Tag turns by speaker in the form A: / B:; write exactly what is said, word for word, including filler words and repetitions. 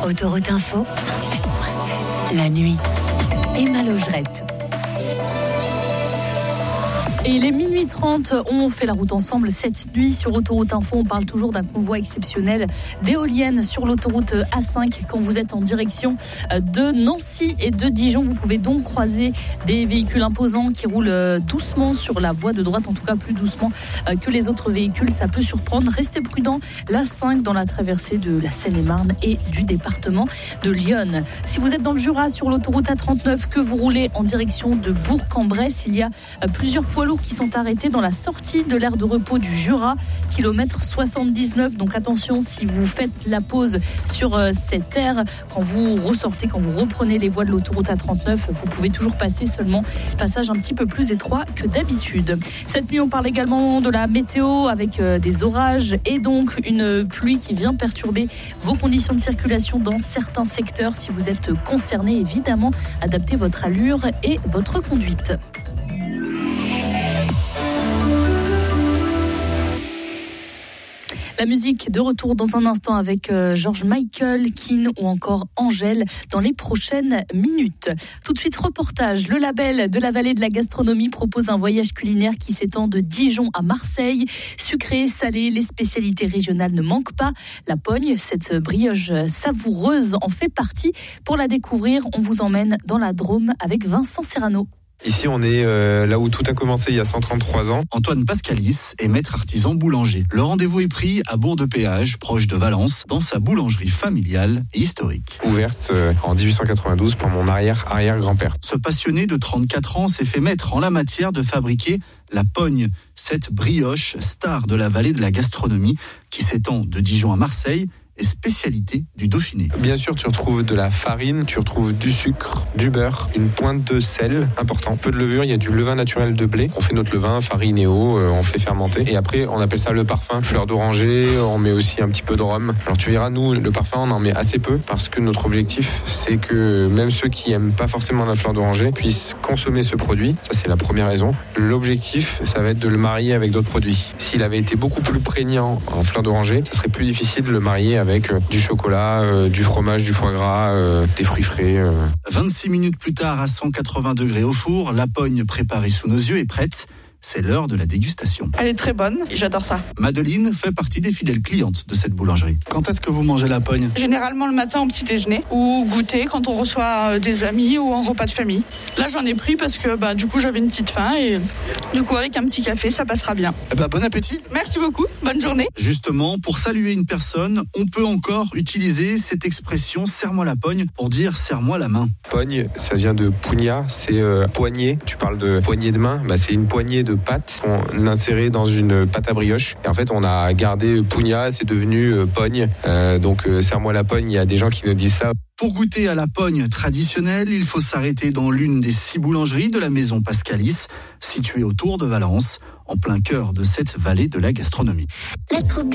A: Autoroute Info, cent sept virgule sept. La nuit. Emma Logerette.
B: Et il est minuit trente, on fait la route ensemble cette nuit sur Autoroute Info. On parle toujours d'un convoi exceptionnel d'éoliennes sur l'autoroute A cinq quand vous êtes en direction de Nancy et de Dijon. Vous pouvez donc croiser des véhicules imposants qui roulent doucement sur la voie de droite, en tout cas plus doucement que les autres véhicules. Ça peut surprendre. Restez prudents. L'A cinq dans la traversée de la Seine-et-Marne et du département de l'Yonne. Si vous êtes dans le Jura sur l'autoroute A trente-neuf, que vous roulez en direction de Bourg-en-Bresse, il y a plusieurs poids lourds qui sont arrêtés dans la sortie de l'aire de repos du Jura, kilomètre soixante-dix-neuf. Donc attention, si vous faites la pause sur euh, cette aire, quand vous ressortez, quand vous reprenez les voies de l'autoroute A trente-neuf, vous pouvez toujours passer, seulement passage un petit peu plus étroit que d'habitude. Cette nuit, on parle également de la météo avec euh, des orages et donc une pluie qui vient perturber vos conditions de circulation dans certains secteurs. Si vous êtes concerné, évidemment, adaptez votre allure et votre conduite. La musique de retour dans un instant avec euh, George Michael, Keane ou encore Angèle dans les prochaines minutes. Tout de suite, reportage. Le label de la vallée de la gastronomie propose un voyage culinaire qui s'étend de Dijon à Marseille. Sucré, salé, les spécialités régionales ne manquent pas. La pogne, cette brioche savoureuse, en fait partie. Pour la découvrir, on vous emmène dans la Drôme avec Vincent Serrano.
C: Ici, on est euh, là où tout a commencé il y a cent trente-trois ans.
D: Antoine Pascalis est maître artisan boulanger. Le rendez-vous est pris à Bourg-de-Péage, proche de Valence, dans sa boulangerie familiale et historique.
C: Ouverte euh, en dix-huit cent quatre-vingt-douze par mon arrière-arrière-grand-père.
D: Ce passionné de trente-quatre ans s'est fait maître en la matière de fabriquer la pogne, cette brioche star de la vallée de la gastronomie qui s'étend de Dijon à Marseille. Et spécialité du Dauphiné.
C: Bien sûr, tu retrouves de la farine, tu retrouves du sucre, du beurre, une pointe de sel, important, peu de levure, il y a du levain naturel de blé. On fait notre levain, farine et eau, euh, on fait fermenter. Et après, on appelle ça le parfum, fleur d'oranger, on met aussi un petit peu de rhum. Alors tu verras, nous, le parfum, on en met assez peu parce que notre objectif, c'est que même ceux qui aiment pas forcément la fleur d'oranger puissent consommer ce produit. Ça, c'est la première raison. L'objectif, ça va être de le marier avec d'autres produits. S'il avait été beaucoup plus prégnant en fleur d'oranger, ça serait plus difficile de le marier avec avec du chocolat, euh, du fromage, du foie gras, euh, des fruits frais. Euh.
D: vingt-six minutes plus tard, à cent quatre-vingts degrés au four, la pogne préparée sous nos yeux est prête. C'est l'heure de la dégustation.
E: Elle est très bonne, j'adore ça.
D: Madeleine fait partie des fidèles clientes de cette boulangerie. Quand est-ce que vous mangez la pogne ?
E: Généralement le matin au petit déjeuner ou goûter quand on reçoit des amis ou en repas de famille. Là j'en ai pris parce que bah, du coup j'avais une petite faim et du coup avec un petit café ça passera bien.
D: Eh ben, bon appétit.
E: Merci beaucoup, bonne journée.
D: Justement, pour saluer une personne, on peut encore utiliser cette expression « serre-moi la pogne » pour dire « serre-moi la main ».
C: Pogne, ça vient de pugna, c'est euh, poignée. Tu parles de poignée de main, bah, c'est une poignée de de pâte qu'on insérait dans une pâte à brioche et en fait on a gardé pugna, c'est devenu euh, pogne, euh, donc euh, serre-moi la pogne, il y a des gens qui nous disent ça.
D: Pour goûter à la pogne traditionnelle, il faut s'arrêter dans l'une des six boulangeries de la maison Pascalis, située autour de Valence, en plein cœur de cette vallée de la gastronomie.
A: La troupe